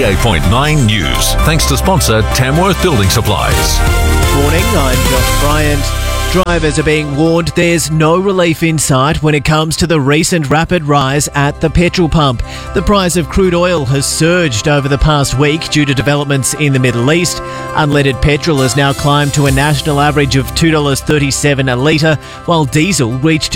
88.9 News. Thanks to sponsor Tamworth Building Supplies. Morning, I'm Josh Bryant. Drivers are being warned there's no relief in sight when it comes to the recent rapid rise at the petrol pump. The price of crude oil has surged over the past week due to developments in the Middle East. Unleaded petrol has now climbed to a national average of $2.37 a litre, while diesel reached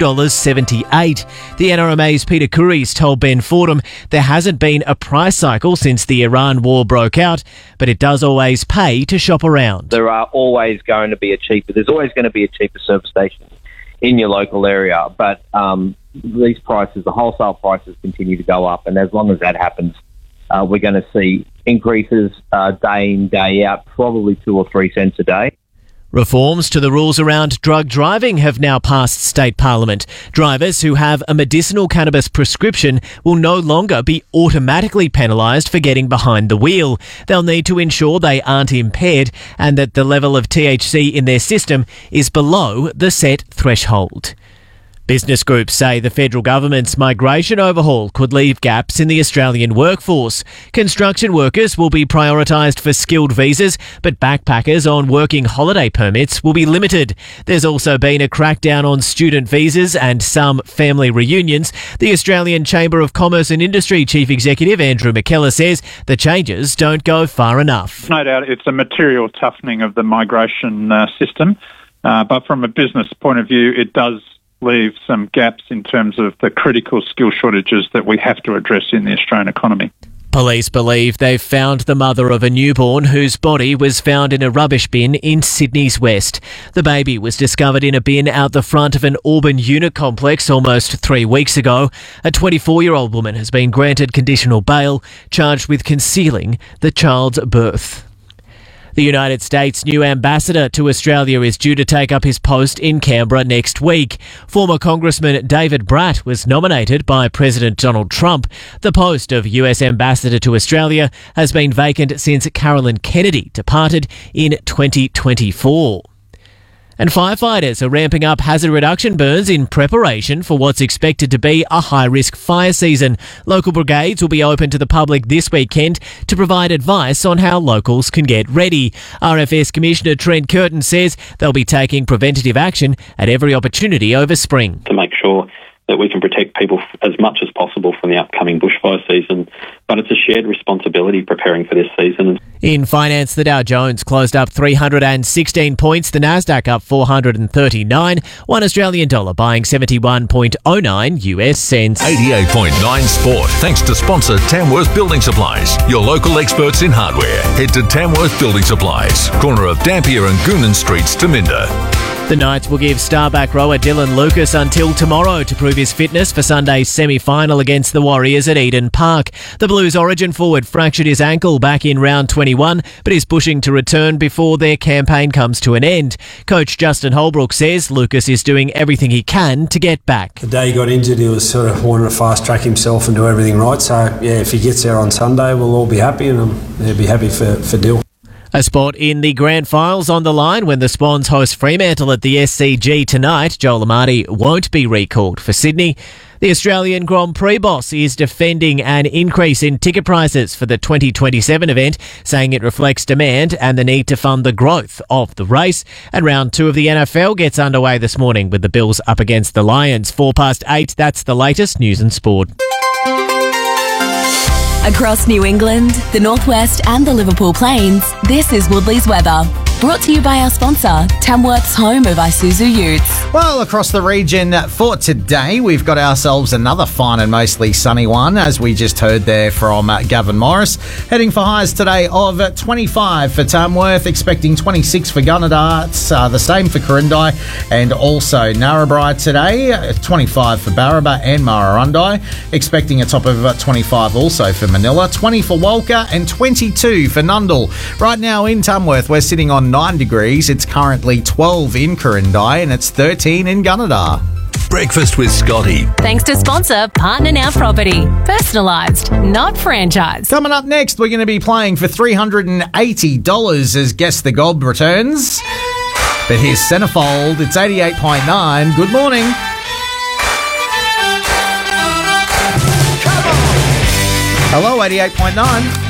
$2.78. The NRMA's Peter Curries told Ben Fordham there hasn't been a price cycle since the Iran war broke out, but it does always pay to shop around. There's always going to be a cheaper service station in your local area, but these prices, the wholesale prices, continue to go up, and as long as that happens, we're going to see increases day in, day out, probably 2 or 3 cents a day. Reforms to the rules around drug driving have now passed state parliament. Drivers who have a medicinal cannabis prescription will no longer be automatically penalised for getting behind the wheel. They'll need to ensure they aren't impaired and that the level of THC in their system is below the set threshold. Business groups say the federal government's migration overhaul could leave gaps in the Australian workforce. Construction workers will be prioritised for skilled visas, but backpackers on working holiday permits will be limited. There's also been a crackdown on student visas and some family reunions. The Australian Chamber of Commerce and Industry Chief Executive Andrew McKellar says the changes don't go far enough. No doubt it's a material toughening of the migration system, but from a business point of view, it does leave some gaps in terms of the critical skill shortages that we have to address in the Australian economy. Police believe they've found the mother of a newborn whose body was found in a rubbish bin in Sydney's West. The baby was discovered in a bin out the front of an Auburn unit complex almost 3 weeks ago. A 24-year-old woman has been granted conditional bail, charged with concealing the child's birth. The United States' new ambassador to Australia is due to take up his post in Canberra next week. Former Congressman David Bratt was nominated by President Donald Trump. The post of US ambassador to Australia has been vacant since Carolyn Kennedy departed in 2024. And firefighters are ramping up hazard reduction burns in preparation for what's expected to be a high-risk fire season. Local brigades will be open to the public this weekend to provide advice on how locals can get ready. RFS Commissioner Trent Curtin says they'll be taking preventative action at every opportunity over spring. To make sure that we can protect people as much as possible from the upcoming bushfire season, but it's a shared responsibility preparing for this season. In finance, the Dow Jones closed up 316 points, the Nasdaq up 439, $1 Australian dollar buying 71.09 US cents. 88.9 Sport. Thanks to sponsor Tamworth Building Supplies, your local experts in hardware. Head to Tamworth Building Supplies, corner of Dampier and Goonan Streets to Minda. The Knights will give star-back rower Dylan Lucas until tomorrow to prove his fitness for Sunday's semi-final against the Warriors at Eden Park. The Blues origin forward fractured his ankle back in round 21, but is pushing to return before their campaign comes to an end. Coach Justin Holbrook says Lucas is doing everything he can to get back. The day he got injured, he was sort of wanting to fast-track himself and do everything right. So, yeah, if he gets there on Sunday, we'll all be happy, and they'll be happy for Dill. A spot in the grand finals on the line when the Swans host Fremantle at the SCG tonight. Joel Amati won't be recalled for Sydney. The Australian Grand Prix boss is defending an increase in ticket prices for the 2027 event, saying it reflects demand and the need to fund the growth of the race. And round 2 of the NFL gets underway this morning with the Bills up against the Lions. 8:04, that's the latest news and sport. Across New England, the Northwest and the Liverpool Plains, this is Woodley's weather. Brought to you by our sponsor, Tamworth's home of Isuzu Utes. Well, across the region for today, we've got ourselves another fine and mostly sunny one, as we just heard there from Gavin Morris. Heading for highs today of 25 for Tamworth, expecting 26 for Gunnedah. It's the same for Corindai and also Narrabri today, 25 for Barraba and Murrurundi, expecting a top of 25 also for Manila, 20 for Walker and 22 for Nundle. Right now in Tamworth, we're sitting on 9 degrees. It's currently 12 in Corindai and it's 13 in Gunnedah. Breakfast with Scotty. Thanks to sponsor Partner Now Property. Personalised, not franchised. Coming up next, we're going to be playing for $380 as Guess the Gob returns. But here's Centerfold. It's 88.9. Good morning. Hello, 88.9.